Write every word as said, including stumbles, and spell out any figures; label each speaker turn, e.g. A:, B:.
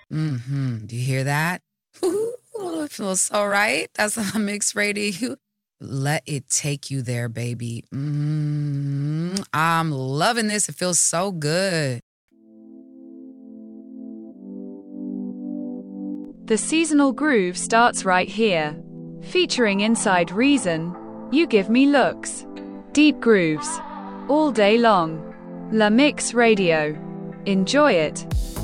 A: Mm-hmm. Do you hear that? Ooh, it feels so right. That's how Mix Radio. Let it take you there, baby. Mm, I'm loving this. It feels so good.
B: The seasonal groove starts right here. Featuring Inside Reason, You Give Me Looks. Deep grooves. All day long. La Mix Radio. Enjoy it.